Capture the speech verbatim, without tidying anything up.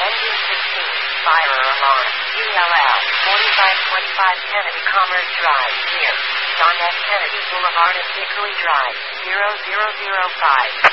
Engine sixteen, fire alarm, C L L, forty-five twenty-five Kennedy Commerce Drive, near John F. Kennedy Boulevard and Hickory Drive, zero zero zero five.